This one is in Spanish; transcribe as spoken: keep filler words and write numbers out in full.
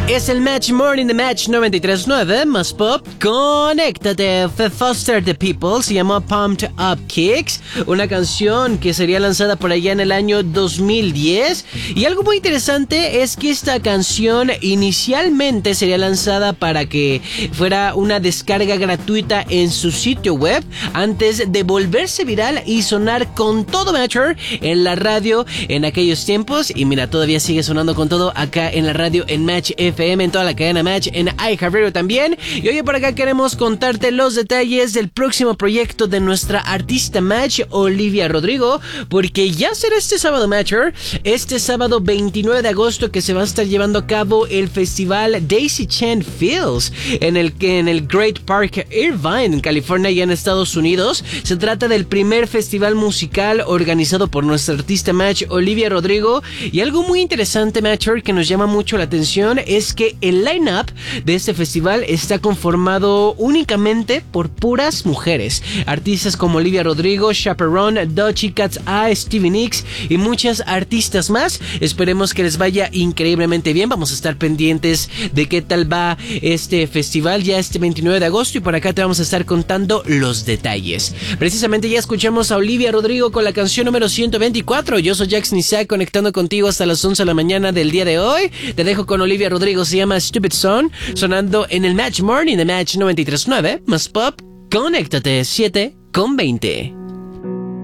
Es el Match Morning de Match noventa y tres punto nueve, más pop. Conéctate. The Foster the People se llamó Pumped Up Kicks, una canción que sería lanzada por allá en el año dos mil diez. Y algo muy interesante es que esta canción inicialmente sería lanzada para que fuera una descarga gratuita en su sitio web antes de volverse viral y sonar con todo Matcher en la radio en aquellos tiempos. Y mira, todavía sigue sonando con todo acá en la radio en Match F M, en toda la cadena Match, en iHeartRadio también. Y hoy por acá queremos contarte los detalles del próximo proyecto de nuestra artista Match, Olivia Rodrigo, porque ya será este sábado, Matcher, este sábado veintinueve de agosto, que se va a estar llevando a cabo el festival Daisy Chain Feels en el, en el Great Park Irvine, en California y en Estados Unidos. Se trata del primer festival musical organizado por nuestra artista Match, Olivia Rodrigo. Y algo muy interesante, Matcher, que nos llama mucho la atención es que el line-up de este festival está conformado únicamente por puras mujeres. Artistas como Olivia Rodrigo, Chaperone, Doechii, Cat's Eye, Stevie Nicks y muchas artistas más. Esperemos que les vaya increíblemente bien. Vamos a estar pendientes de qué tal va este festival ya este veintinueve de agosto, y por acá te vamos a estar contando los detalles. Precisamente ya escuchamos a Olivia Rodrigo con la canción número ciento veinticuatro. Yo soy Jackson Isaac, conectando contigo hasta las once de la mañana del día de hoy. Te dejo con Olivia Rodrigo, se llama Stupid Song, sonando en el Match Morning de Match noventa y tres punto nueve, más pop. Conéctate, siete con veinte.